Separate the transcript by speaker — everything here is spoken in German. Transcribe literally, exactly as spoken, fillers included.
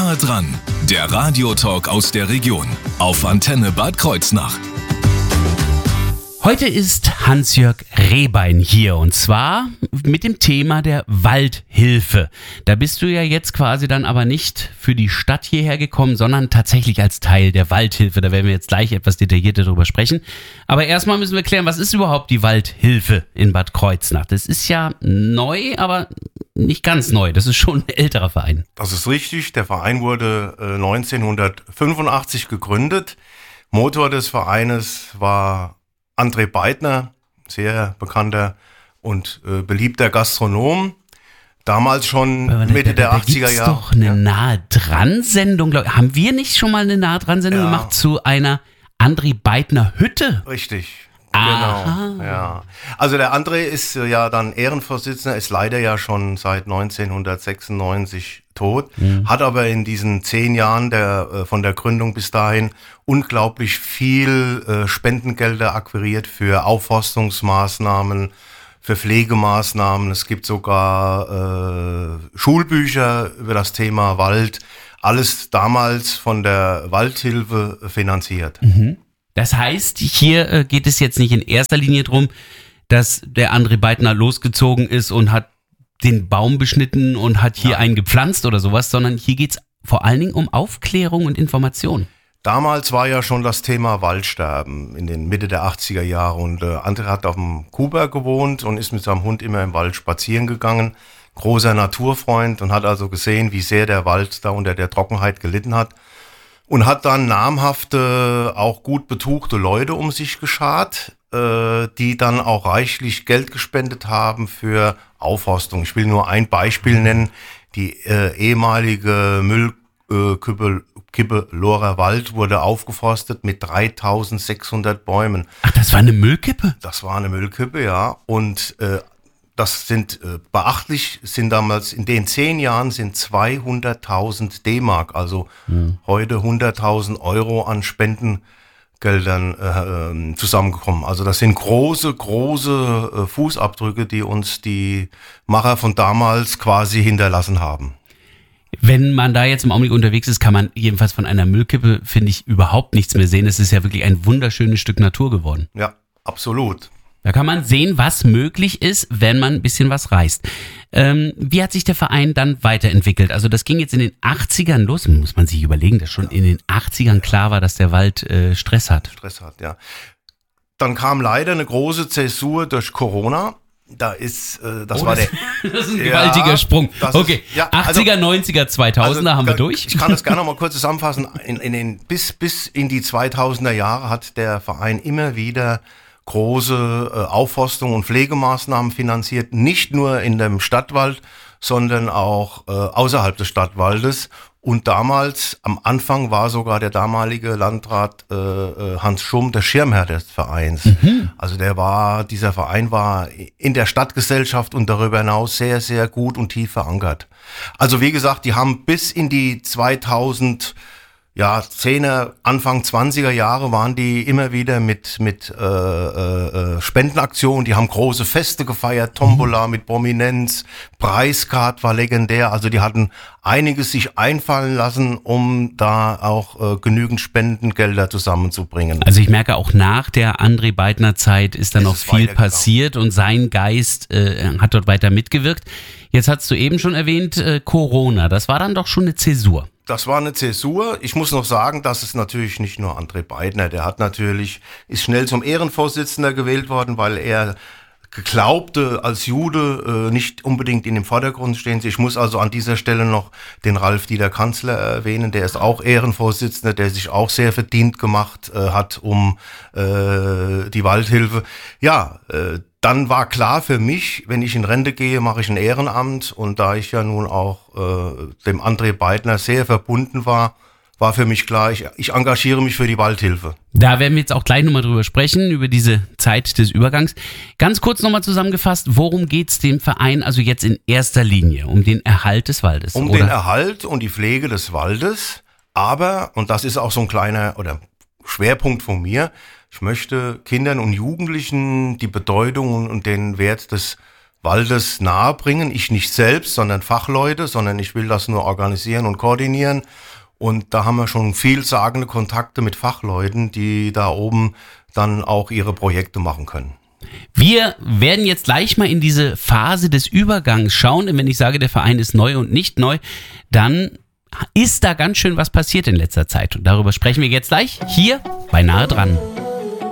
Speaker 1: Nahe dran, der Radiotalk aus der Region auf Antenne Bad Kreuznach.
Speaker 2: Heute ist Hans-Jörg Rehbein hier und zwar mit dem Thema der Waldhilfe. Da bist du ja jetzt quasi dann aber nicht für die Stadt hierher gekommen, sondern tatsächlich als Teil der Waldhilfe. Da werden wir jetzt gleich etwas detaillierter darüber sprechen. Aber erstmal müssen wir klären, was ist überhaupt die Waldhilfe in Bad Kreuznach? Das ist ja neu, aber nicht ganz neu. Das ist schon ein älterer Verein.
Speaker 3: Das ist richtig. Der Verein wurde äh, neunzehnhundertfünfundachtzig gegründet. Motor des Vereines war André Beitner, sehr bekannter und äh, beliebter Gastronom. Damals schon Mitte der achtziger Jahre.
Speaker 2: Da gibt's doch eine ja. Nahe-dran-Sendung. Glaub, haben wir nicht schon mal eine Nahe-dran-Sendung ja. gemacht zu einer André Beitner Hütte?
Speaker 3: Richtig.
Speaker 2: Aha.
Speaker 3: Genau, ja. Also der André ist ja dann Ehrenvorsitzender, ist leider ja schon seit neunzehnhundertsechsundneunzig tot, mhm. hat aber in diesen zehn Jahren der, von der Gründung bis dahin unglaublich viel äh, Spendengelder akquiriert für Aufforstungsmaßnahmen, für Pflegemaßnahmen. Es gibt sogar äh, Schulbücher über das Thema Wald. Alles damals von der Waldhilfe finanziert.
Speaker 2: Mhm. Das heißt, hier äh, geht es jetzt nicht in erster Linie darum, dass der André Beitner losgezogen ist und hat den Baum beschnitten und hat hier ja. einen gepflanzt oder sowas, sondern hier geht es vor allen Dingen um Aufklärung und Information.
Speaker 3: Damals war ja schon das Thema Waldsterben in den Mitte der achtziger Jahre und äh, André hat auf dem Kuhberg gewohnt und ist mit seinem Hund immer im Wald spazieren gegangen. Großer Naturfreund und hat also gesehen, wie sehr der Wald da unter der Trockenheit gelitten hat. Und hat dann namhafte, auch gut betuchte Leute um sich geschart, äh, die dann auch reichlich Geld gespendet haben für Aufforstung. Ich will nur ein Beispiel nennen. Die äh, ehemalige Müllkippe äh, Lohrer Wald wurde aufgeforstet mit dreitausendsechshundert Bäumen.
Speaker 2: Ach, das war eine Müllkippe?
Speaker 3: Das war eine Müllkippe, ja. Und äh, das sind äh, beachtlich, sind damals in den zehn Jahren sind zweihunderttausend D-Mark, also mhm. heute hunderttausend Euro an Spendengeldern äh, zusammengekommen. Also das sind große, große äh, Fußabdrücke, die uns die Macher von damals quasi hinterlassen haben.
Speaker 2: Wenn man da jetzt im Augenblick unterwegs ist, kann man jedenfalls von einer Müllkippe, finde ich, überhaupt nichts mehr sehen. Es ist ja wirklich ein wunderschönes Stück Natur geworden.
Speaker 3: Ja, absolut.
Speaker 2: Da kann man sehen, was möglich ist, wenn man ein bisschen was reißt. Ähm, wie hat sich der Verein dann weiterentwickelt? Also das ging jetzt in den achtzigern los, muss man sich überlegen, dass schon in den achtzigern klar war, dass der Wald äh, Stress hat.
Speaker 3: Stress hat, ja. Dann kam leider eine große Zäsur durch Corona. Da ist, äh, das
Speaker 2: oh,
Speaker 3: war
Speaker 2: das,
Speaker 3: der...
Speaker 2: Das ist ein gewaltiger ja, Sprung. Okay, ist, ja, achtziger, also, neunziger, zweitausender also, haben wir durch.
Speaker 3: Ich kann das gerne noch mal kurz zusammenfassen. In, in den, bis, bis in die zweitausender Jahre hat der Verein immer wieder große äh, Aufforstung und Pflegemaßnahmen finanziert, nicht nur in dem Stadtwald, sondern auch äh, außerhalb des Stadtwaldes. Und damals, am Anfang war sogar der damalige Landrat äh, Hans Schumm der Schirmherr des Vereins. Mhm. Also der war, dieser Verein war in der Stadtgesellschaft und darüber hinaus sehr, sehr gut und tief verankert. Also wie gesagt, die haben bis in die zweitausend Ja, zehner, Anfang zwanziger Jahre waren die immer wieder mit mit äh, äh, Spendenaktionen. Die haben große Feste gefeiert, Tombola mit Prominenz, Preiskart war legendär. Also die hatten einiges sich einfallen lassen, um da auch äh, genügend Spendengelder zusammenzubringen.
Speaker 2: Also ich merke auch nach der André Beitner Zeit ist da noch viel passiert und sein Geist äh, hat dort weiter mitgewirkt. Jetzt hast du eben schon erwähnt, äh, Corona, das war dann doch schon eine Zäsur.
Speaker 3: Das war eine Zäsur. Ich muss noch sagen, dass es natürlich nicht nur André Beitner, der hat natürlich, ist schnell zum Ehrenvorsitzender gewählt worden, weil er geglaubte als Jude äh, nicht unbedingt in dem Vordergrund stehen. Ich muss also an dieser Stelle noch den Ralf-Dieter Kanzler erwähnen, der ist auch Ehrenvorsitzender, der sich auch sehr verdient gemacht äh, hat um äh, die Waldhilfe. Ja, äh, dann war klar für mich, wenn ich in Rente gehe, mache ich ein Ehrenamt. Und da ich ja nun auch äh, dem André Beitner sehr verbunden war, war für mich klar, ich, ich engagiere mich für die Waldhilfe.
Speaker 2: Da werden wir jetzt auch gleich nochmal drüber sprechen, über diese Zeit des Übergangs. Ganz kurz nochmal zusammengefasst, worum geht es dem Verein also jetzt in erster Linie? Um den Erhalt des Waldes?
Speaker 3: Um
Speaker 2: oder?
Speaker 3: den Erhalt und die Pflege des Waldes. Aber, und das ist auch so ein kleiner oder Schwerpunkt von mir, ich möchte Kindern und Jugendlichen die Bedeutung und den Wert des Waldes nahebringen. Ich nicht selbst, sondern Fachleute, sondern ich will das nur organisieren und koordinieren. Und da haben wir schon vielsagende Kontakte mit Fachleuten, die da oben dann auch ihre Projekte machen können.
Speaker 2: Wir werden jetzt gleich mal in diese Phase des Übergangs schauen. Denn wenn ich sage, der Verein ist neu und nicht neu, dann ist da ganz schön was passiert in letzter Zeit. Und darüber sprechen wir jetzt gleich hier bei Nahe dran.